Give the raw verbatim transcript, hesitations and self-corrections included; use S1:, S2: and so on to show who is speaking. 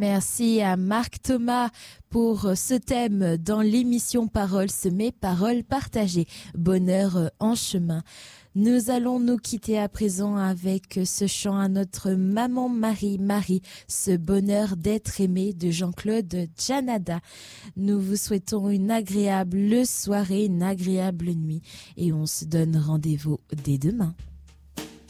S1: Merci à Marc Thomas pour ce thème dans l'émission Paroles semées, paroles partagées, bonheur en chemin. Nous allons nous quitter à présent avec ce chant à notre maman Marie, Marie, ce bonheur d'être aimé de Jean-Claude Janada. Nous vous souhaitons une agréable soirée, une agréable nuit et on se donne rendez-vous dès demain.